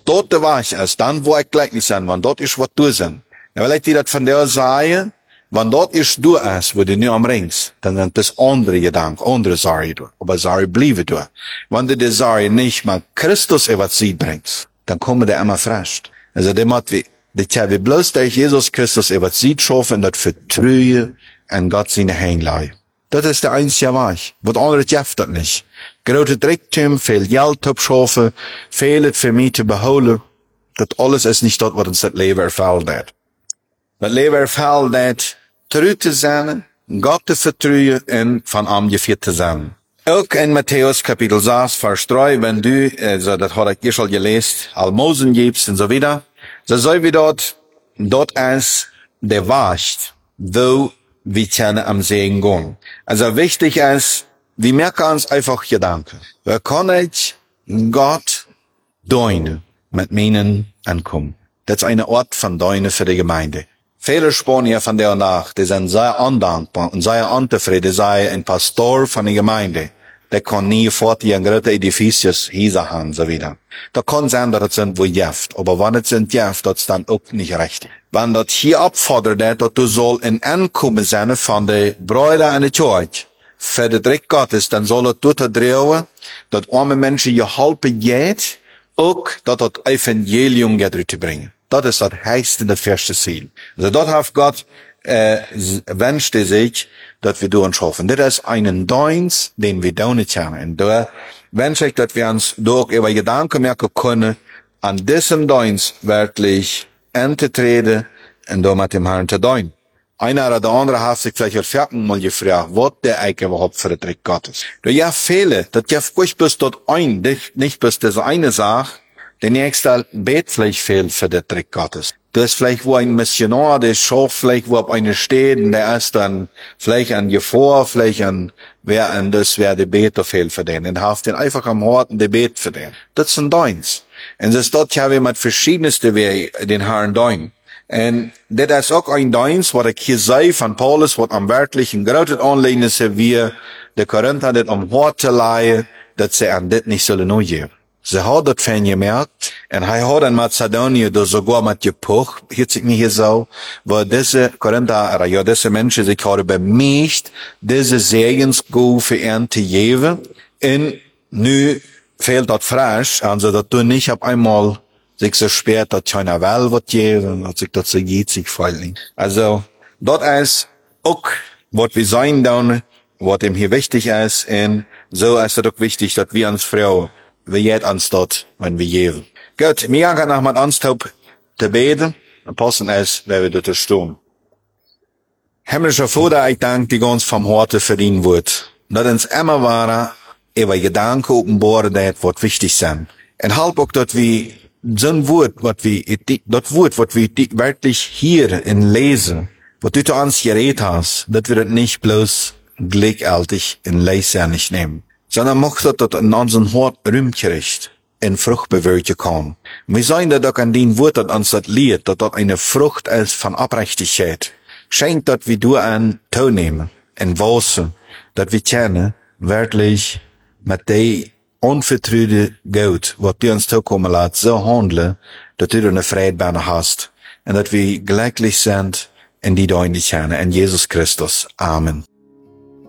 dort de Weich ist, dann wo ich gleich nicht sein, wann dort ist, was du sind. Ja, weil ich dir das von der sagen, wann dort ist du ist, wo du nicht umringst, dann sind das andere Gedanken, andere Sorge du. Aber Sorge bliebe du. Wenn du die Sorge nicht mal Christus was sie bringst, dann kommen die immer frisch. Also dem hat wie bloß durch Jesus Christus was sie schaffen, das vertraue an Gott seine Hänglei. Das ist der einzige Weg. Was anderes gibt das nicht. Grote Reichtum, viel Geld abschaffen, viel für mich zu beholen. Das alles ist nicht das, was uns das Leben erfüllt hat. Das Leben erfüllt hat, treu zu sein, Gott zu vertrauen und von ihm geführt zu sein. Ook in Matthäus Kapitel 6, Vers 3, wenn du, also das hat ich schon gelesen, Almosen gibst und so wieder, so soll wir dort ist der Wahrheit, wo wir können am Segen gehen. Also wichtig ist, wir merken uns einfach Gedanken. Wir können Gott dienen mit meinen ankommen. Das ist eine Ort von Dienen für die Gemeinde. Viele Spanier von der nach, die sind sehr undankbar und sehr unzufrieden, sei ein Pastor von der Gemeinde. Der kann nie fort die große Edificius hier haben, so wieder. Da kann sein, dass es sind wo Jeft, aber wenn es sind Jeft, das ist dann auch nicht recht. Wenn das hier abfordert, dass du soll in Ankommen sein von der Brüder in der Church, für den Dreck Gottes, dann soll es dort drehen, dass arme Menschen geholfen geht, auch, dass das Evangelium geht zu bringen. Das ist das heißt in das erste Ziel. Also dort hat Gott wünscht sich, dass wir uns schaffen. Das ist einen Dienst, den wir tun können. Und da wünsche ich, dass wir uns durch über Gedanken merken können, an diesem Dienst wirklich anzutreten und da mit dem Herrn zu dienen. Einer oder der andere hat sich vielleicht auch mal gefragt, was der eigentlich überhaupt für der Trick Gottes. Da ja viele, das ja nicht bis dort ein, nicht bis das eine Sache, der nächste bet vielleicht viel für den Trick Gottes. Das ist vielleicht wo ein Missionar, der schafft vielleicht wo auf eine steht, und der ist dann vielleicht an Gefahr, vielleicht an, wer an das, wer der Beter viel für den. Und haft den einfach am Horten, der bet für den. Das ist ein Dienst. Und das dort ja wir mit verschiedenste Wege den Herrn dienen. Und das ist auch ein Dienst, was ich hier sei von Paulus, was am wörtlichen großen Anliegen ist, wie der Korinther das am Hort zu leihen, dass sie an das nicht sollen nur geben. Sie hat das von gemerkt, und er hat in Mazedonien da sogar mit gepucht, hört sich mir hier so, wo diese Korinther, oder ja, diese Menschen sich haben bemüht, diese Segensgabe für Ernte geben, und nu fehlt das frisch, also dass du nicht auf einmal sich so spät, dass keiner will, was geben, dass sich das so geht, sich fallen. Also, das ist auch, was wir sein dann, was ihm hier wichtig ist, und so ist es auch wichtig, dass wir uns Frau wir jetzt uns dort, wenn wir geben. Gut, mir kann noch mal anstopp zu beten, und passen ist, wenn wir dort stehen. Himmlischer Vater, ich danke dir ganz vom Herzen für dein Wort. Dass uns immer war, über Gedanken offenbaren, was wichtig sind. Und halt auch, dass wir so ein Wort, was wir wirklich hier in lesen, was du zu uns geredet hast, dass wir das nicht bloß gleichgültig in Lesen nicht nehmen. Sondern macht das in unseren Hort rühmgericht in Frucht bewirken kann. Wir sagen das auch an den Wort, dass uns das liegt, dass das eine Frucht ist von Abrechtigkeit. Schenkt, dass wir du an Ton nehmen, in Wasser, dass wir kennen, wirklich mit der unvertrüde Gott, was du uns zukommen lässt, so handeln, dass du eine Friedbahn hast. Und dass wir glücklich sind in die Deine kennen, in Jesus Christus. Amen.